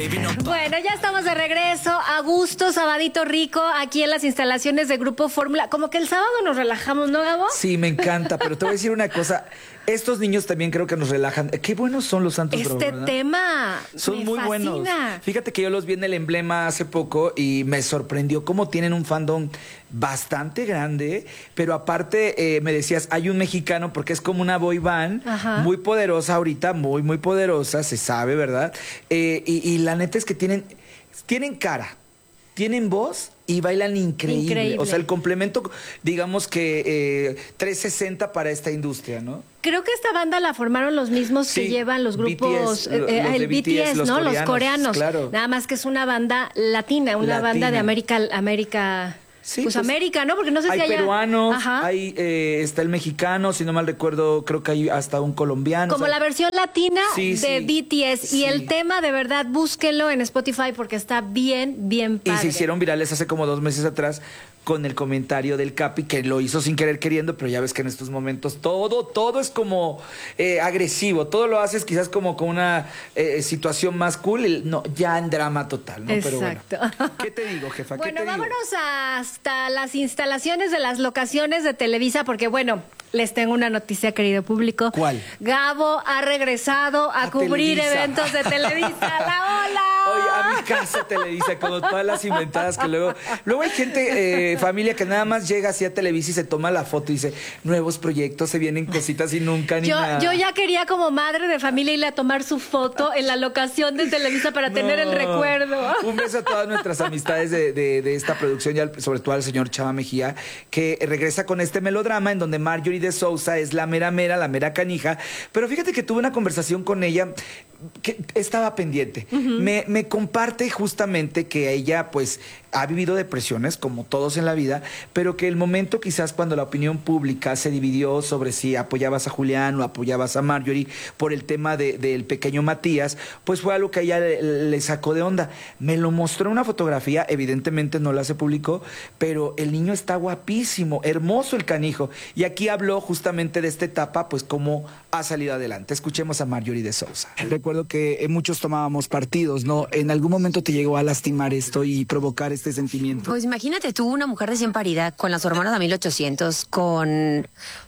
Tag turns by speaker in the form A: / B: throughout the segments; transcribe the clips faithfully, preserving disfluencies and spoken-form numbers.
A: Bueno, ya estamos de regreso, a gusto, sabadito rico, aquí en las instalaciones de Grupo Fórmula. Como que el sábado nos relajamos, ¿no, Gabo?
B: Sí, me encanta, pero te voy a decir una cosa. Estos niños también creo que nos relajan. Qué buenos son los Santos Bros,
A: Este
B: ¿verdad?
A: tema
B: Son
A: me
B: muy
A: fascina.
B: buenos. Fíjate que yo los vi en el Emblema hace poco y me sorprendió cómo tienen un fandom bastante grande, pero aparte eh, me decías, hay un mexicano porque es como una boy band
A: Ajá.
B: muy poderosa ahorita, muy, muy poderosa, se sabe, ¿verdad? Eh, y, y la neta es que tienen, tienen cara, tienen voz y bailan increíble.
A: Increíble.
B: O sea, el complemento, digamos que eh, trescientos sesenta para esta industria, ¿no?
A: Creo que esta banda la formaron los mismos
B: Sí,
A: que llevan los
B: B T
A: grupos,
B: S, lo-
A: eh,
B: los
A: el
B: de
A: B T S,
B: B T S, los
A: ¿no?
B: coreanos,
A: Los coreanos.
B: claro.
A: Nada más que es una banda latina, una
B: Latina.
A: banda de América, América,
B: Sí,
A: pues,
B: pues,
A: América, ¿no? Porque no sé
B: hay
A: si haya...
B: peruanos,
A: Ajá.
B: hay, eh, está el mexicano, si no mal recuerdo, creo que hay hasta un colombiano.
A: Como
B: o sea,
A: la versión latina
B: Sí,
A: de
B: sí,
A: B T S.
B: sí.
A: Y el tema, de verdad, búsquenlo en Spotify porque está bien, bien
B: Y
A: padre.
B: se hicieron virales hace como dos meses atrás con el comentario del Capi, que lo hizo sin querer queriendo, pero ya ves que en estos momentos todo, todo es como eh, agresivo, todo lo haces quizás como con una eh, situación más cool, el- no, ya en drama total, ¿no?
A: Exacto.
B: Pero bueno, ¿qué te digo, jefa? ¿Qué
A: Bueno,
B: te digo?
A: vámonos hasta las instalaciones de las locaciones de Televisa, porque bueno, les tengo una noticia, querido público.
B: ¿Cuál?
A: Gabo ha regresado a,
B: A
A: cubrir
B: Televisa.
A: eventos de Televisa. ¡La hola!
B: Oye, a mi casa Televisa, como todas las inventadas que luego... Luego hay gente, eh, familia, que nada más llega así a Televisa y se toma la foto y dice, nuevos proyectos, se vienen cositas y nunca ni
A: Yo,
B: nada.
A: yo ya quería como madre de familia irle a tomar su foto en la locación de Televisa para tener el
B: No.
A: recuerdo.
B: Un beso a todas nuestras amistades de, de- de esta producción y al- sobre todo al señor Chava Mejía, que regresa con este melodrama en donde Marjorie de Sousa es la mera mera, la mera canija. Pero fíjate que tuve una conversación con ella que estaba pendiente. me, me comparte justamente que ella pues ha vivido depresiones como todos en la vida, pero que el momento quizás cuando la opinión pública se dividió sobre si apoyabas a Julián o apoyabas a Marjorie por el tema de- del pequeño Matías, pues fue algo que a ella le, le sacó de onda. Me lo mostró en una fotografía, evidentemente no la se publicó, pero el niño está guapísimo, hermoso el canijo. Y aquí habló justamente de esta etapa, pues cómo ha salido adelante. Escuchemos a Marjorie de Sousa.
C: Recuerdo que eh, muchos tomábamos partidos, ¿no? ¿En algún momento te llegó a lastimar esto y provocar este sentimiento?
D: Pues imagínate tú, una mujer recién parida, con las hormonas a mil ochocientos, con eh,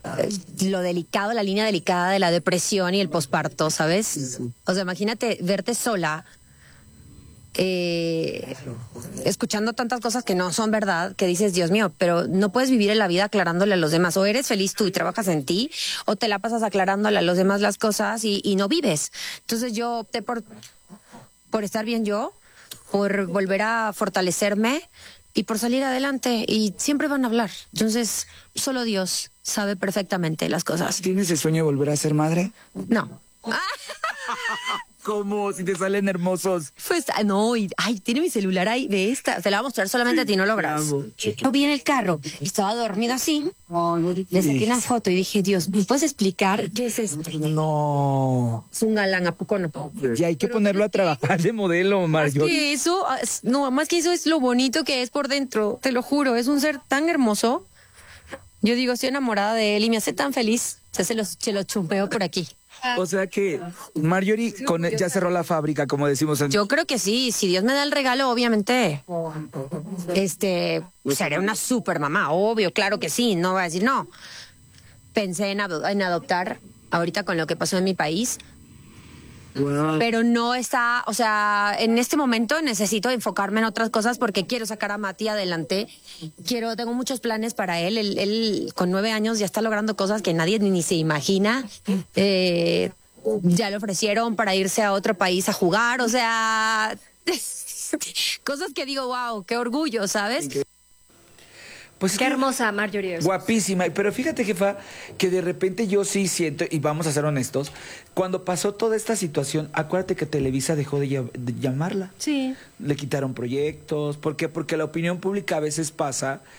D: lo delicado, la línea delicada de la depresión y el posparto, ¿sabes? O sea, imagínate verte sola, eh, escuchando tantas cosas que no son verdad, que dices, Dios mío, pero no puedes vivir en la vida aclarándole a los demás. O eres feliz tú y trabajas en ti, o te la pasas aclarándole a los demás las cosas y, y no vives. Entonces yo opté por, por estar bien yo, por volver a fortalecerme y por salir adelante. Y siempre van a hablar. Entonces, solo Dios sabe perfectamente las cosas.
C: ¿Tienes el sueño de volver a ser madre?
D: No.
C: ¿Cómo? Si te salen hermosos.
D: Pues, ah, no, y, ay, tiene mi celular ahí de esta. Te la voy a mostrar solamente a ti, no lo verás.
C: Bravo.
D: Yo vi en el carro, estaba dormido así. Le saqué una foto y dije, Dios, ¿me puedes explicar qué es esto?
C: No.
D: Es un galán, ¿a poco no?
B: Y hay que ponerlo a trabajar de modelo,
D: Más
B: Marjorie.
D: que eso, ah, es- no, más que eso es lo bonito que es por dentro, te lo juro, es un ser tan hermoso. Yo digo, estoy enamorada de él y me hace tan feliz. Ya se lo, se lo chumpeo por aquí.
B: O sea que Marjorie con, ya cerró la fábrica, como decimos en...
D: Yo creo que sí, si Dios me da el regalo, obviamente, este, seré una super mamá, obvio, claro que sí, no voy a decir no. Pensé en, ado- en adoptar ahorita con lo que pasó en mi país, pero no está, o sea, en este momento necesito enfocarme en otras cosas porque quiero sacar a Mati adelante. Quiero, tengo muchos planes para él. Él, él con nueve años ya está logrando cosas que nadie ni, ni se imagina. Eh, ya le ofrecieron para irse a otro país a jugar, o sea, cosas que digo, wow, qué orgullo, ¿sabes?
B: Pues es
A: Qué
B: que-
A: hermosa Marjorie.
B: Guapísima. Pero fíjate, jefa, que de repente yo sí siento, y vamos a ser honestos, cuando pasó toda esta situación, acuérdate que Televisa dejó de, ll- de llamarla.
A: Sí.
B: Le quitaron proyectos. ¿Por qué? Porque la opinión pública a veces pasa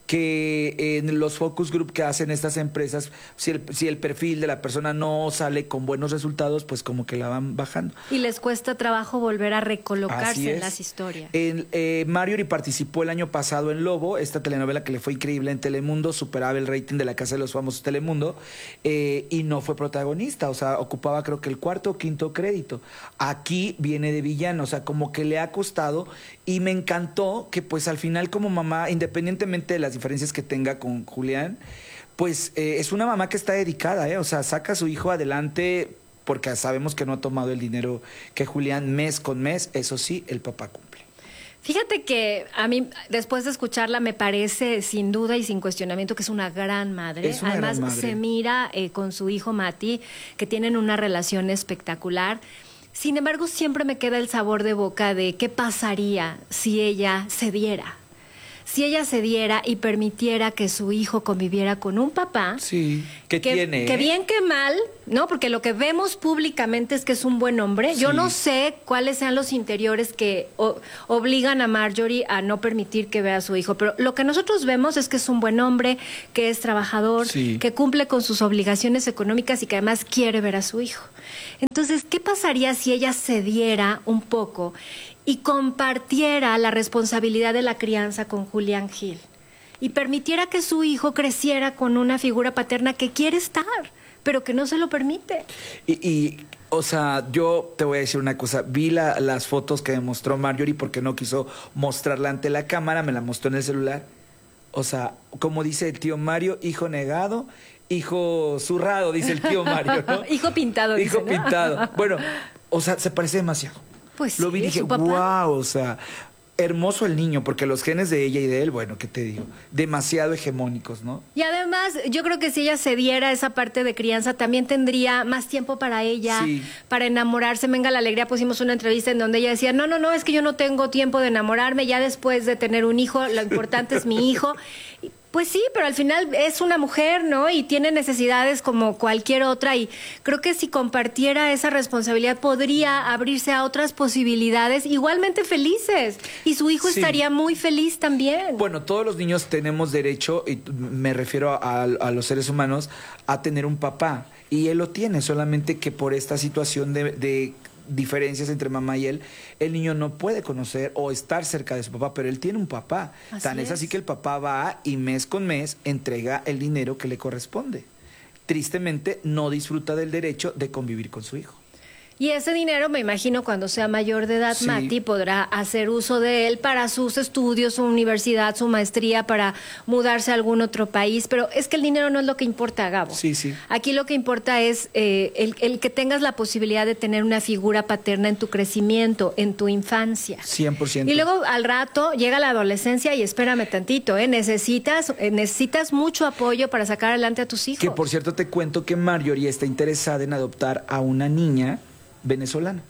B: que en los focus group que hacen estas empresas, si el, si el perfil de la persona no sale con buenos resultados, pues como que la van bajando.
A: Y les cuesta trabajo volver a
B: Así
A: recolocarse en
B: es.
A: las historias.
B: En, eh, Marjorie participó el año pasado en Lobo, esta telenovela que le fue increíble en Telemundo, superaba el rating de La Casa de los Famosos Telemundo, eh, y no fue protagonista, o sea, ocupaba creo que el cuarto o quinto crédito. Aquí viene de villano, o sea, como que le ha costado, y me encantó que pues al final como mamá, independientemente de las diferencias que tenga con Julián, pues eh, es una mamá que está dedicada, ¿eh? O sea, saca a su hijo adelante porque sabemos que no ha tomado el dinero que Julián mes con mes, eso sí, el papá cumple.
A: Fíjate que a mí, después de escucharla, me parece sin duda y sin cuestionamiento que es una gran madre.
B: Es una
A: Además,
B: gran madre.
A: se mira eh, con su hijo Mati, que tienen una relación espectacular. Sin embargo, siempre me queda el sabor de boca de qué pasaría si ella cediera. Si ella cediera y permitiera que su hijo conviviera con un papá.
B: Sí. ¿Qué
A: que,
B: tiene?
A: Que
B: eh?
A: bien que mal, ¿no? Porque lo que vemos públicamente es que es un buen hombre.
B: Sí.
A: Yo no sé cuáles sean los interiores que o, obligan a Marjorie a no permitir que vea a su hijo, pero lo que nosotros vemos es que es un buen hombre, que es trabajador,
B: Sí.
A: que cumple con sus obligaciones económicas y que además quiere ver a su hijo. Entonces, ¿qué pasaría si ella cediera un poco y compartiera la responsabilidad de la crianza con Julián Gil y permitiera que su hijo creciera con una figura paterna que quiere estar, pero que no se lo permite?
B: Y, y, o sea, yo te voy a decir una cosa. Vi la- las fotos que me mostró Marjorie porque no quiso mostrarla ante la cámara, me la mostró en el celular. O sea, como dice el tío Mario, hijo negado, hijo zurrado, dice el tío Mario, ¿no?
A: Hijo pintado,
B: Hijo
A: dice, ¿no?
B: pintado. Bueno, o sea, se parece demasiado.
A: Pues
B: Lo vi y
A: sí,
B: dije,
A: su papá.
B: wow, o sea, hermoso el niño, porque los genes de ella y de él, bueno, ¿qué te digo? Demasiado hegemónicos, ¿no?
A: Y además, yo creo que si ella cediera esa parte de crianza, también tendría más tiempo para ella,
B: Sí.
A: para enamorarse. Venga la Alegría, pusimos una entrevista en donde ella decía, no, no, no, es que yo no tengo tiempo de enamorarme, ya después de tener un hijo, lo importante es mi hijo. Y, pues sí, pero al final es una mujer, ¿no? Y tiene necesidades como cualquier otra, y creo que si compartiera esa responsabilidad podría abrirse a otras posibilidades igualmente felices, y su hijo
B: Sí.
A: estaría muy feliz también.
B: Bueno, todos los niños tenemos derecho, y me refiero a, a los seres humanos, a tener un papá. Y él lo tiene, solamente que por esta situación de, de diferencias entre mamá y él, el niño no puede conocer o estar cerca de su papá, pero él tiene un papá.
A: Así
B: Tan es.
A: es.
B: así que el papá va y mes con mes entrega el dinero que le corresponde. Tristemente, no disfruta del derecho de convivir con su hijo.
A: Y ese dinero, me imagino, cuando sea mayor de edad,
B: Sí.
A: Mati podrá hacer uso de él para sus estudios, su universidad, su maestría, para mudarse a algún otro país. Pero es que el dinero no es lo que importa, Gabo.
B: Sí, sí.
A: Aquí lo que importa es eh, el, el que tengas la posibilidad de tener una figura paterna en tu crecimiento, en tu infancia.
B: cien por ciento.
A: Y luego al rato llega la adolescencia y espérame tantito, ¿eh? Necesitas, eh, necesitas mucho apoyo para sacar adelante a tus hijos.
B: Que por cierto te cuento que Marjorie está interesada en adoptar a una niña venezolana.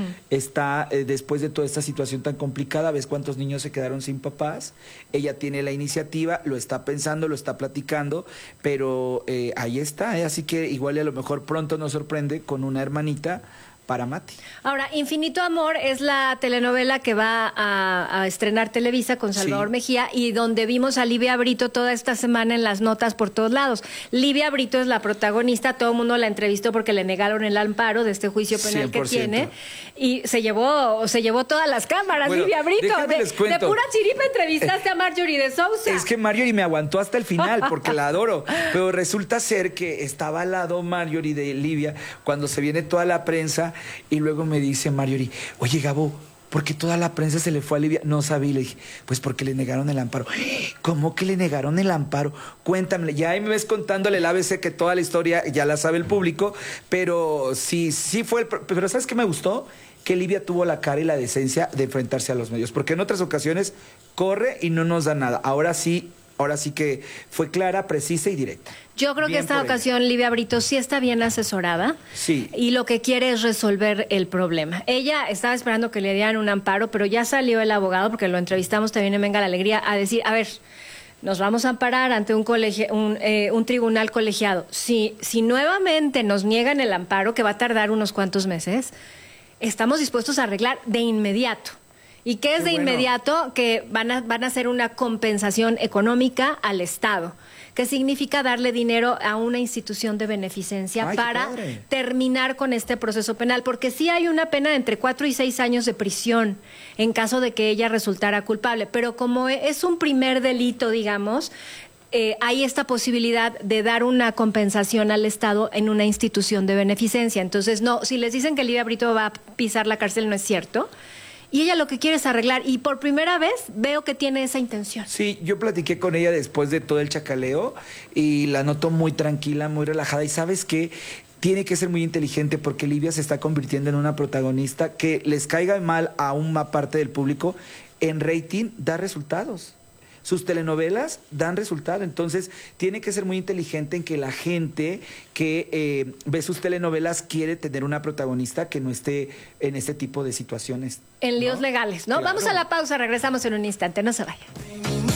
B: Está, eh, después de toda esta situación tan complicada, ves cuántos niños se quedaron sin papás. Ella tiene la iniciativa, lo está pensando, lo está platicando, pero eh, ahí está, ¿eh? Así que igual y a lo mejor pronto nos sorprende con una hermanita para Mati.
A: Ahora, Infinito Amor es la telenovela que va a, a estrenar Televisa con Salvador
B: Sí.
A: Mejía, y donde vimos a Livia Brito toda esta semana en las notas por todos lados. Livia Brito es la protagonista, todo el mundo la entrevistó porque le negaron el amparo de este juicio penal
B: cien por
A: que
B: ciento.
A: tiene, y se llevó, se llevó todas las cámaras,
B: Bueno,
A: Livia Brito.
B: déjame
A: De,
B: les cuento.
A: de pura chiripa entrevistaste a Marjorie de Sousa.
B: Es que Marjorie me aguantó hasta el final porque la adoro. Pero resulta ser que estaba al lado Marjorie de Livia cuando se viene toda la prensa y luego me dice Marjorie, oye Gabo, ¿por qué toda la prensa se le fue a Livia? No sabía. Le dije, pues porque le negaron el amparo. ¿Cómo que le negaron el amparo? Cuéntame. Ya ahí me ves contándole el A B C, que toda la historia ya la sabe el público, pero sí, sí fue el... Pero ¿sabes qué me gustó? Que Livia tuvo la cara y la decencia de enfrentarse a los medios, porque en otras ocasiones corre y no nos da nada. Ahora sí, ahora sí que fue clara, precisa y directa.
A: Yo creo
B: Bien
A: que esta
B: por ella.
A: ocasión Livia Brito sí está bien asesorada.
B: Sí.
A: Y lo que quiere es resolver el problema. Ella estaba esperando que le dieran un amparo, pero ya salió el abogado, porque lo entrevistamos también en Venga la Alegría, a decir, a ver, nos vamos a amparar ante un, colegio, un, eh, un tribunal colegiado. Si, si nuevamente nos niegan el amparo, que va a tardar unos cuantos meses, estamos dispuestos a arreglar de inmediato. Y que es
B: Qué
A: de
B: bueno.
A: inmediato que van a, van a hacer una compensación económica al Estado, que significa darle dinero a una institución de beneficencia
B: Ay, qué
A: para
B: padre.
A: terminar con este proceso penal, porque sí hay una pena de entre cuatro y seis años de prisión en caso de que ella resultara culpable, pero como es un primer delito, digamos, eh, hay esta posibilidad de dar una compensación al Estado en una institución de beneficencia. Entonces, no, si les dicen que Livia Brito va a pisar la cárcel, no es cierto. Y ella lo que quiere es arreglar. Y por primera vez veo que tiene esa intención.
B: Sí, yo platiqué con ella después de todo el chacaleo y la noto muy tranquila, muy relajada. Y ¿sabes qué? Tiene que ser muy inteligente porque Livia se está convirtiendo en una protagonista que les caiga mal a una parte del público. En rating da resultados. Sus telenovelas dan resultado, entonces tiene que ser muy inteligente en que la gente que eh, ve sus telenovelas quiere tener una protagonista que no esté en este tipo de situaciones.
A: En líos
B: ¿no?
A: legales, ¿no?
B: Claro.
A: Vamos a la pausa, regresamos en un instante, no se vayan.